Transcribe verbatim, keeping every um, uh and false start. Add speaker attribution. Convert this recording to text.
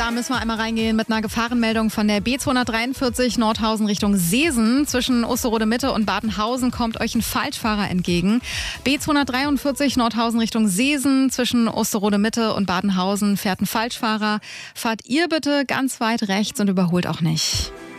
Speaker 1: Da müssen wir einmal reingehen mit einer Gefahrenmeldung von der B zweihundertdreiundvierzig Nordhausen Richtung Seesen. Zwischen Osterode Mitte und Badenhausen kommt euch ein Falschfahrer entgegen. B zweihundertdreiundvierzig Nordhausen Richtung Seesen. Zwischen Osterode Mitte und Badenhausen fährt ein Falschfahrer. Fahrt ihr bitte ganz weit rechts und überholt auch nicht.